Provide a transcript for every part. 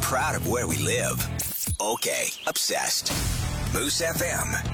proud of where we live. Okay, obsessed. Moose FM.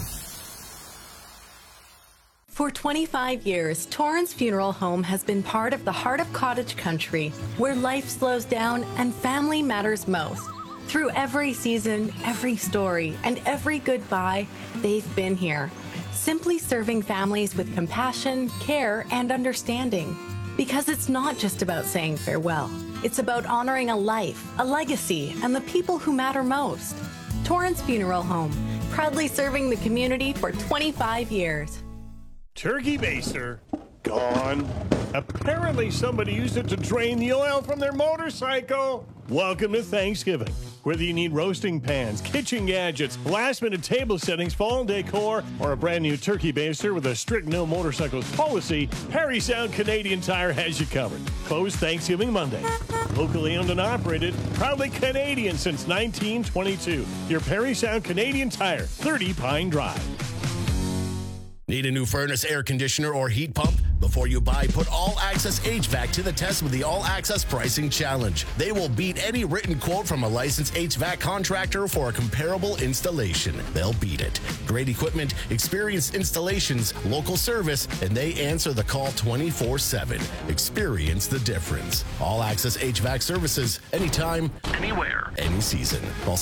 For 25 years, Torrance Funeral Home has been part of the heart of cottage country, where life slows down and family matters most. Through every season, every story, and every goodbye, they've been here, simply serving families with compassion, care, and understanding. Because it's not just about saying farewell. It's about honoring a life, a legacy, and the people who matter most. Torrance Funeral Home, proudly serving the community for 25 years. Turkey baster, gone. Apparently somebody used it to drain the oil from their motorcycle. Welcome to Thanksgiving. Whether you need roasting pans, kitchen gadgets, last-minute table settings, fall decor, or a brand new turkey baster with a strict no motorcycles policy, Parry Sound Canadian Tire has you covered. Closed Thanksgiving Monday. Locally owned and operated, proudly Canadian since 1922. Your Parry Sound Canadian Tire, 30 Pine Drive. Need a new furnace, air conditioner, or heat pump? Before you buy, put All Access HVAC to the test with the All Access Pricing Challenge. They will beat any written quote from a licensed HVAC contractor for a comparable installation. They'll beat it. Great equipment, experienced installations, local service, and they answer the call 24/7. Experience the difference. All Access HVAC services, anytime, anywhere, any season. Call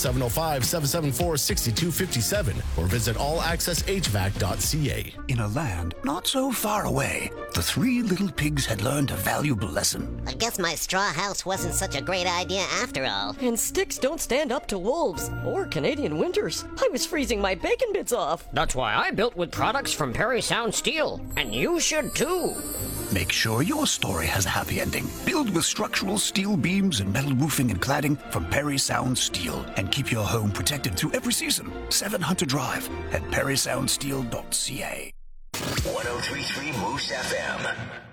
705-774-6257 or visit allaccesshvac.ca. In a land not so far away, the three little pigs had learned a valuable lesson. I guess my straw house wasn't such a great idea after all. And sticks don't stand up to wolves or Canadian winters. I was freezing my bacon bits off. That's why I built with products from Parry Sound Steel. And you should too. Make sure your story has a happy ending. Build with structural steel beams and metal roofing and cladding from Parry Sound Steel. And keep your home protected through every season. 7 Hunter Drive at parrysoundsteel.ca. 1033 Moose FM.